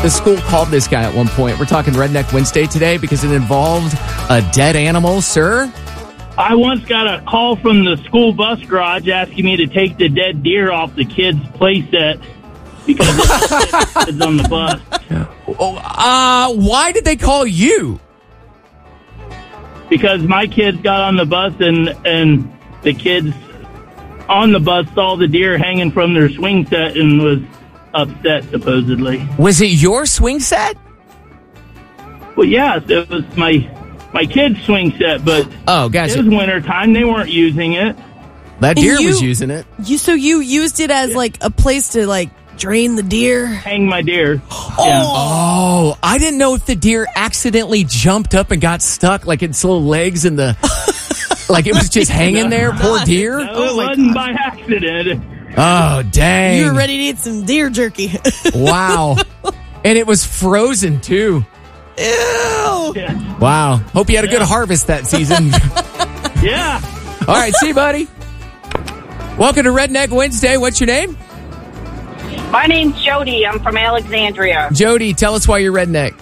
The school called this guy at one point. We're talking Redneck Wednesday today because it involved a dead animal, sir. I once got a call from the school bus garage asking me to take the dead deer off the kids' play set because it's on the bus. Why did they call you? Because my kids got on the bus and the kids on the bus saw the deer hanging from their swing set and was upset, supposedly. Was it your swing set? Well, yes, it was my kids' swing set, but gotcha. It was winter time. They weren't using it. That deer was using it. So you used it as like a place to like drain the deer? Hang my deer. Oh, I didn't know if the deer accidentally jumped up and got stuck like its little legs in the... like it was just hanging there, poor deer? No, it wasn't by accident. Oh, dang. You were ready to eat some deer jerky. Wow. And it was frozen, too. Ew. Yeah. Wow. Hope you had a good harvest that season. Yeah. All right, see you, buddy. Welcome to Redneck Wednesday. What's your name? My name's Jody. I'm from Alexandria. Jody, tell us why you're redneck.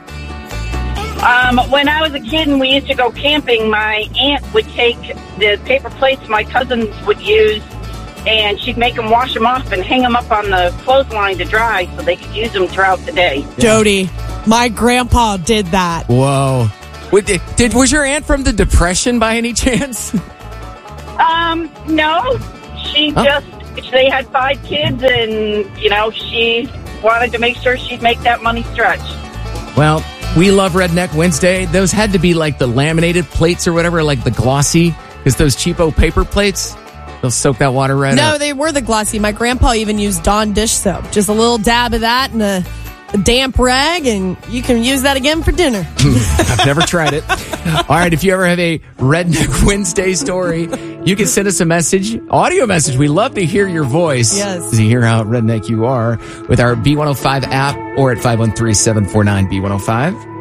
When I was a kid and we used to go camping, my aunt would take the paper plates my cousins would use, and she'd make them wash them off and hang them up on the clothesline to dry so they could use them throughout the day. Yeah. Jody, my grandpa did that. Whoa. Was your aunt from the Depression by any chance? No. They had 5 kids, and, she wanted to make sure she'd make that money stretch. Well, we love Redneck Wednesday. Those had to be like the laminated plates or whatever, like the glossy, because those cheapo paper plates, they'll soak that water right up. No, they were the glossy. My grandpa even used Dawn dish soap. Just a little dab of that and a damp rag, and you can use that again for dinner. I've never tried it. All right, if you ever have a Redneck Wednesday story, you can send us a message, audio message. We love to hear your voice. Yes. To hear how redneck you are with our B105 app or at 513-749-B105.